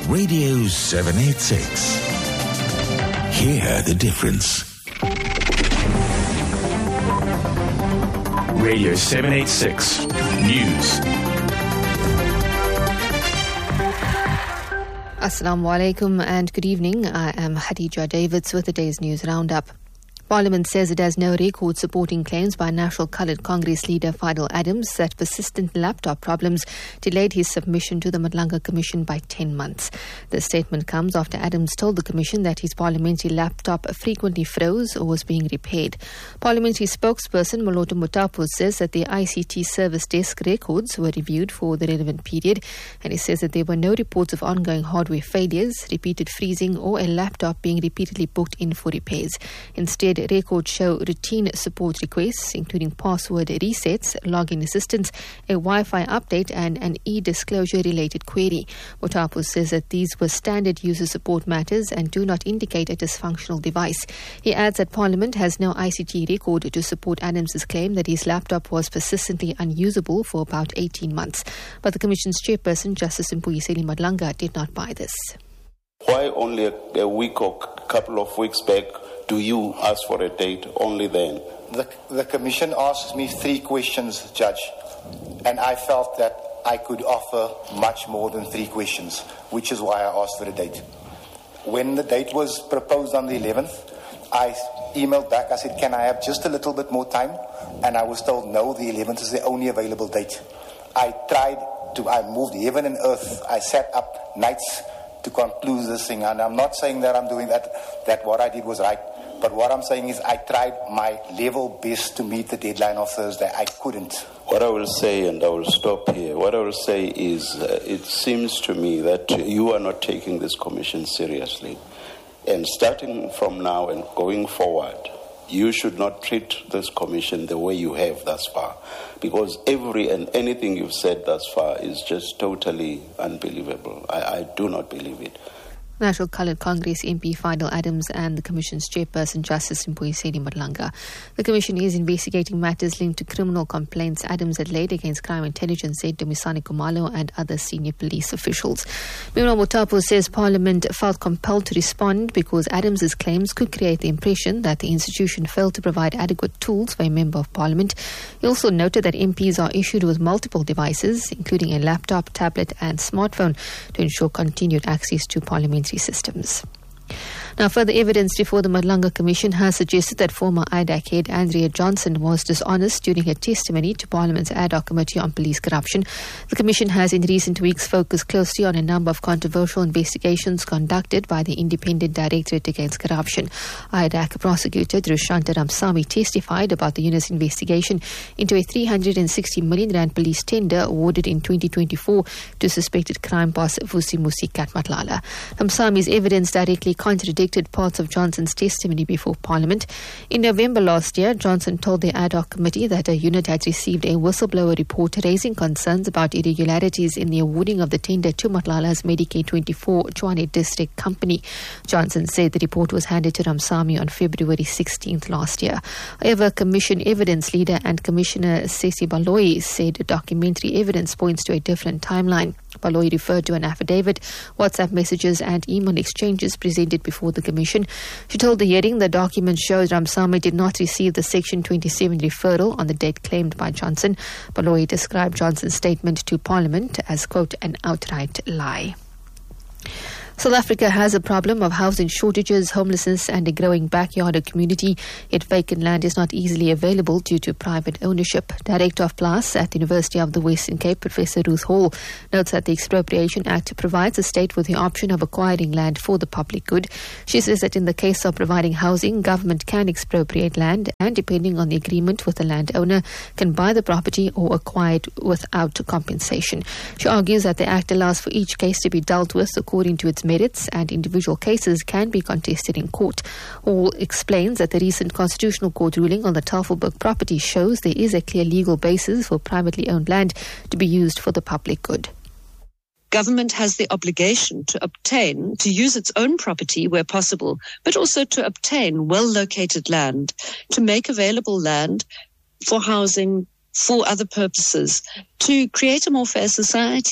Radio 786. Hear the difference. Radio 786 News. Assalamu alaikum and good evening. I am Khadija Davids with the day's news roundup. Parliament says it has no record supporting claims by National Coloured Congress leader Fadil Adams that persistent laptop problems delayed his submission to the Madlanga Commission by 10 months. The statement comes after Adams told the Commission that his parliamentary laptop frequently froze or was being repaired. Parliamentary spokesperson Moloto Mutapu says that the ICT service desk records were reviewed for the relevant period, and he says that there were no reports of ongoing hardware failures, repeated freezing or a laptop being repeatedly booked in for repairs. Instead, records show routine support requests, including password resets, login assistance, a Wi-Fi update and an e-disclosure related query. Mutapu says that these were standard user support matters and do not indicate a dysfunctional device. He adds that Parliament has no ICT record to support Adams' claim that his laptop was persistently unusable for about 18 months. But the Commission's chairperson, Justice Mpuyiseni Madlanga, did not buy this. Why only a week or a couple of weeks back do you ask for a date only then? The Commission asked me 3 questions, Judge, and I felt that I could offer much more than 3 questions, which is why I asked for a date. When the date was proposed on the 11th, I emailed back, I said, can I have just a little bit more time? And I was told, no, the 11th is the only available date. I moved heaven and earth, I sat up nights to conclude this thing, and I'm not saying that I'm doing that what I did was right, but what I'm saying is I tried my level best to meet the deadline of Thursday. I couldn't. What I will say, and I will stop here, what I will say is it seems to me that you are not taking this commission seriously, and starting from now and going forward, you should not treat this commission the way you have thus far, because every and anything you've said thus far is just totally unbelievable. I do not believe it. National Coloured Congress MP Fadil Adams and the Commission's chairperson Justice Mpuyiseni Madlanga. The Commission is investigating matters linked to criminal complaints Adams had laid against Crime Intelligence Head Dumisani Khumalo and other senior police officials. Meanwhile, Mutapu says Parliament felt compelled to respond because Adams' claims could create the impression that the institution failed to provide adequate tools for a Member of Parliament. He also noted that MPs are issued with multiple devices, including a laptop, tablet and smartphone, to ensure continued access to parliamentary systems. Now, further evidence before the Madlanga Commission has suggested that former IDAC head Andrea Johnson was dishonest during her testimony to Parliament's ad hoc committee on police corruption. The Commission has in recent weeks focused closely on a number of controversial investigations conducted by the Independent Directorate Against Corruption. IDAC prosecutor Drishanto Ramsamy testified about the unit's investigation into a 360 million rand police tender awarded in 2024 to suspected crime boss Vusi Musi Katmatlala. Ramsamy's evidence directly contradicted parts of Johnson's testimony before Parliament. In November last year, Johnson told the ad hoc committee that a unit had received a whistleblower report raising concerns about irregularities in the awarding of the tender to Matlala's Medicaid 24 Tshwane District Company. Johnson said the report was handed to Ramsamy on February 16th last year. However, Commission evidence leader and Commissioner Sesi Baloyi said documentary evidence points to a different timeline. Baloyi referred to an affidavit, WhatsApp messages and email exchanges presented before the Commission. She told the hearing the document shows Ramsamy did not receive the Section 27 referral on the date claimed by Johnson. Baloyi described Johnson's statement to Parliament as, quote, an outright lie. South Africa has a problem of housing shortages, homelessness and a growing backyard community, yet vacant land is not easily available due to private ownership. Director of PLAS at the University of the Western Cape, Professor Ruth Hall, notes that the Expropriation Act provides the state with the option of acquiring land for the public good. She says that in the case of providing housing, government can expropriate land and, depending on the agreement with the landowner, can buy the property or acquire it without compensation. She argues that the Act allows for each case to be dealt with according to its merits, and individual cases can be contested in court. Hall explains that the recent Constitutional Court ruling on the Tafelberg property shows there is a clear legal basis for privately owned land to be used for the public good. Government has the obligation to use its own property where possible, but also to obtain well-located land, to make available land for housing, for other purposes, to create a more fair society.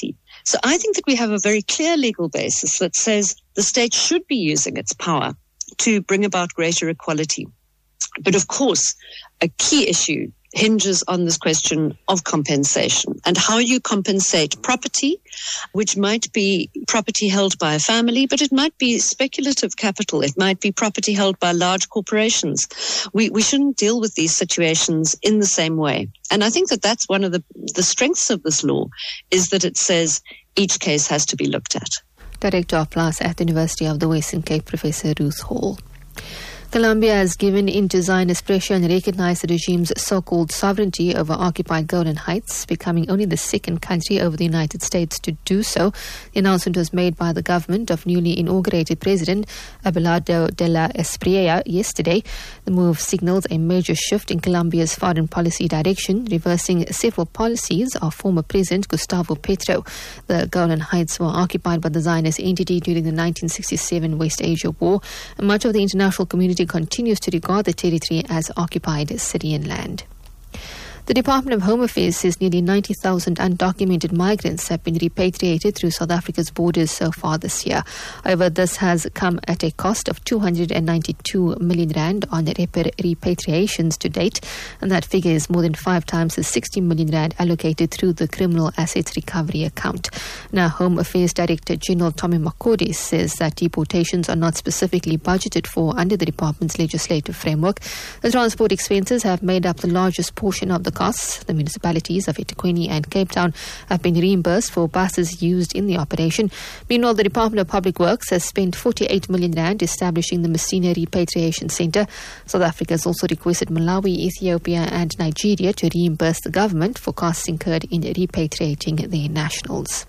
So I think that we have a very clear legal basis that says the state should be using its power to bring about greater equality. But of course, a key issue hinges on this question of compensation and how you compensate property, which might be property held by a family, but it might be speculative capital. It might be property held by large corporations. We shouldn't deal with these situations in the same way. And I think that that's one of the strengths of this law, is that it says each case has to be looked at. Director of PLAS at the University of the Western Cape, Professor Ruth Hall. Colombia has given in to Zionist pressure and recognized the regime's so-called sovereignty over occupied Golan Heights, becoming only the second country over the United States to do so. The announcement was made by the government of newly inaugurated President Abelardo de la Espriella yesterday. The move signals a major shift in Colombia's foreign policy direction, reversing several policies of former President Gustavo Petro. The Golan Heights were occupied by the Zionist entity during the 1967 West Asia War, and much of the international community continues to regard the territory as occupied Syrian land. The Department of Home Affairs says nearly 90,000 undocumented migrants have been repatriated through South Africa's borders so far this year. However, this has come at a cost of 292 million rand on repatriations to date, and that figure is more than 5 times the 60 million rand allocated through the Criminal Assets Recovery account. Now, Home Affairs Director General Tommy Makode says that deportations are not specifically budgeted for under the department's legislative framework. The transport expenses have made up the largest portion of the costs. The municipalities of eThekwini and Cape Town have been reimbursed for buses used in the operation. Meanwhile, the Department of Public Works has spent 48 million rand establishing the Messina Repatriation Centre. South Africa has also requested Malawi, Ethiopia and Nigeria to reimburse the government for costs incurred in repatriating their nationals.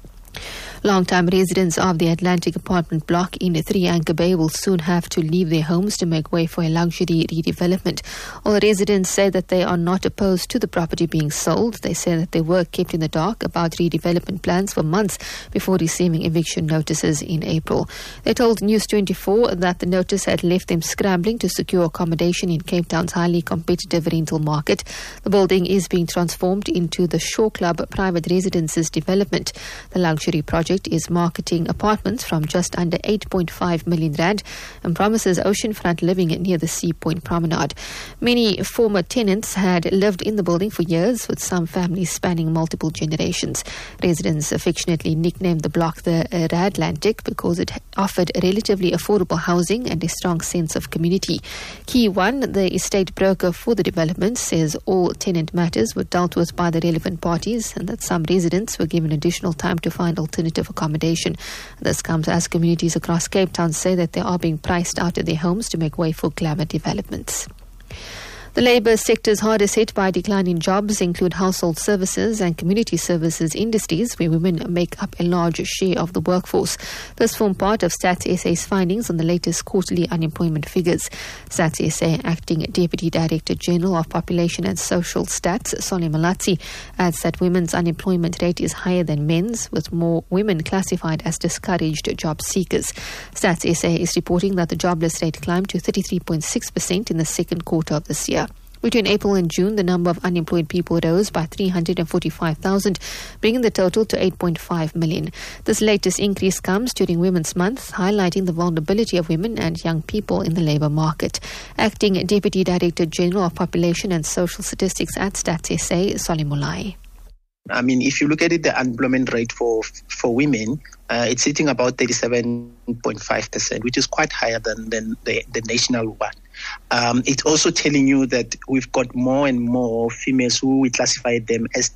Long-time residents of the Atlantic apartment block in 3 Anchor Bay will soon have to leave their homes to make way for a luxury redevelopment. All residents say that they are not opposed to the property being sold. They say that they were kept in the dark about redevelopment plans for months before receiving eviction notices in April. They told News 24 that the notice had left them scrambling to secure accommodation in Cape Town's highly competitive rental market. The building is being transformed into the Shore Club private residences development. The luxury project is marketing apartments from just under 8.5 million rand and promises oceanfront living near the Sea Point Promenade. Many former tenants had lived in the building for years, with some families spanning multiple generations. Residents affectionately nicknamed the block the Radlantic because it offered relatively affordable housing and a strong sense of community. Key One, the estate broker for the development, says all tenant matters were dealt with by the relevant parties and that some residents were given additional time to find alternative accommodation. This comes as communities across Cape Town say that they are being priced out of their homes to make way for glamour developments. The labour sectors hardest hit by a decline in jobs include household services and community services industries, where women make up a large share of the workforce. This formed part of Stats SA's findings on the latest quarterly unemployment figures. Stats SA Acting Deputy Director General of Population and Social Stats, Solly Malatsi, adds that women's unemployment rate is higher than men's, with more women classified as discouraged job seekers. Stats SA is reporting that the jobless rate climbed to 33.6% in the second quarter of this year. Between April and June, the number of unemployed people rose by 345,000, bringing the total to 8.5 million. This latest increase comes during Women's Month, highlighting the vulnerability of women and young people in the labour market. Acting Deputy Director General of Population and Social Statistics at Stats SA, Solly Mulai. I mean, if you look at it, the unemployment rate for women, it's sitting about 37.5%, which is quite higher than the national one. It's also telling you that we've got more and more females who we classify them as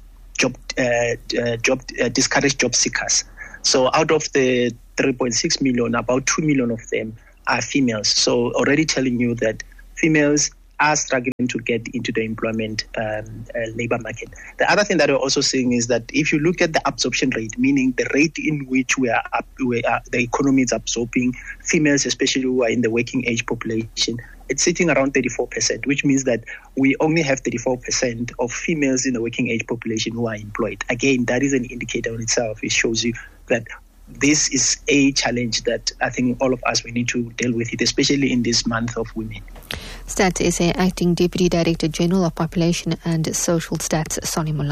discouraged job seekers. So out of the 3.6 million, about 2 million of them are females. So already telling you that females are struggling to get into the employment labor market. The other thing that we're also seeing is that if you look at the absorption rate, meaning the rate in which the economy is absorbing females, especially who are in the working age population, it's sitting around 34%, which means that we only have 34% of females in the working age population who are employed. Again, that is an indicator in itself. It shows you that this is a challenge that I think all of us, we need to deal with it, especially in this month of women. Stats SA Acting Deputy Director General of Population and Social Stats, Solly Mulai.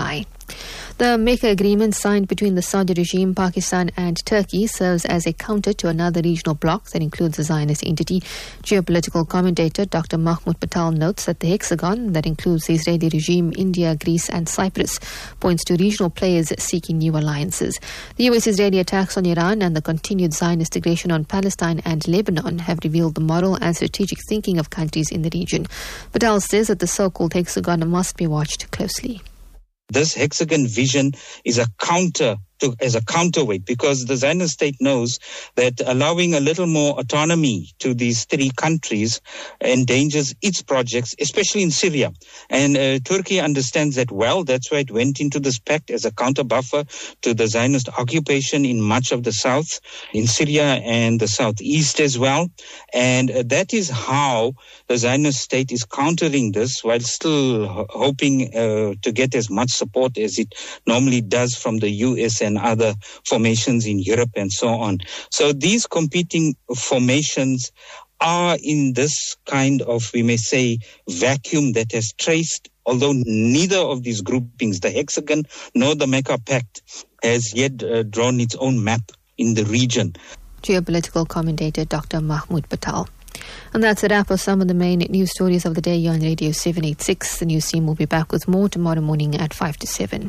The Mecca agreement signed between the Saudi regime, Pakistan and Turkey serves as a counter to another regional bloc that includes a Zionist entity. Geopolitical commentator Dr. Mahmoud Patel notes that the hexagon, that includes the Israeli regime, India, Greece and Cyprus, points to regional players seeking new alliances. The US-Israeli attacks on Iran and the continued Zionist aggression on Palestine and Lebanon have revealed the moral and strategic thinking of countries in the region. Patel says that the so-called hexagon must be watched closely. This hexagon vision is as a counterweight, because the Zionist state knows that allowing a little more autonomy to these three countries endangers its projects, especially in Syria. And Turkey understands that well. That's why it went into this pact as a counter buffer to the Zionist occupation in much of the south, in Syria and the southeast as well. And that is how the Zionist state is countering this, while still hoping to get as much support as it normally does from the US and other formations in Europe and so on. So these competing formations are in this kind of, we may say, vacuum that has traced, although neither of these groupings, the Hexagon nor the Mecca Pact, has yet drawn its own map in the region. Geopolitical commentator Dr. Mahmoud Patel. And that's a wrap of some of the main news stories of the day here on Radio 786. The news team will be back with more tomorrow morning at 5 to 7.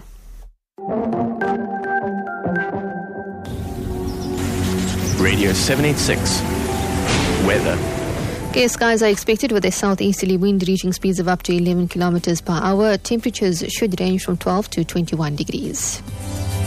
Radio 786. Weather. Clear skies are expected with a southeasterly wind reaching speeds of up to 11 kilometers per hour. Temperatures should range from 12 to 21 degrees.